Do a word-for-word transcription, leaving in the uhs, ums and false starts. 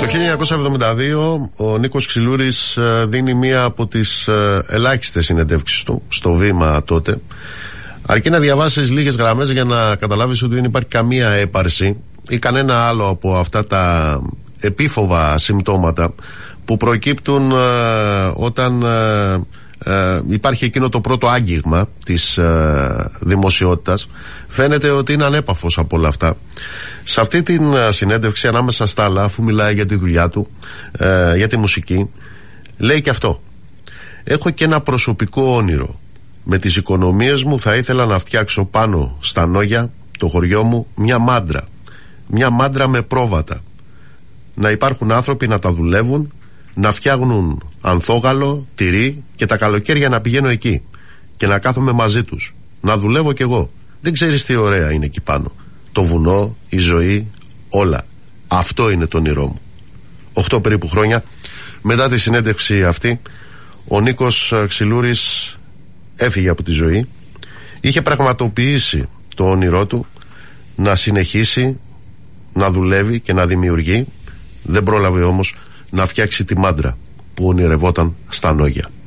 χίλια εννιακόσια εβδομήντα δύο ο Νίκος Ξυλούρης δίνει μία από τις ελάχιστες συνεντεύξεις του στο Βήμα τότε. Αρκεί να διαβάσεις λίγες γραμμές για να καταλάβεις ότι δεν υπάρχει καμία έπαρση ή κανένα άλλο από αυτά τα επίφοβα συμπτώματα που προκύπτουν ε, όταν ε, ε, υπάρχει εκείνο το πρώτο άγγιγμα της ε, δημοσιότητας. Φαίνεται ότι είναι ανέπαφος από όλα αυτά. Σε αυτή την ε, συνέντευξη, ανάμεσα στα άλλα, αφού μιλάει για τη δουλειά του, ε, για τη μουσική, λέει και αυτό: έχω και ένα προσωπικό όνειρο. Με τις οικονομίες μου θα ήθελα να φτιάξω πάνω στα Νόγια, το χωριό μου, μια μάντρα. Μια μάντρα με πρόβατα. Να υπάρχουν άνθρωποι να τα δουλεύουν, να φτιάχνουν ανθόγαλο, τυρί και τα καλοκαίρια να πηγαίνω εκεί και να κάθομαι μαζί τους. Να δουλεύω κι εγώ. Δεν ξέρεις τι ωραία είναι εκεί πάνω. Το βουνό, η ζωή, όλα. Αυτό είναι το όνειρό μου. Οχτώ περίπου χρόνια μετά τη συνέντευξη αυτή, ο Νίκος Ξυλούρης έφυγε από τη ζωή. Είχε πραγματοποιήσει το όνειρό του να συνεχίσει να δουλεύει και να δημιουργεί. Δεν πρόλαβε όμως να φτιάξει τη μάντρα που ονειρευόταν στα Νόγια.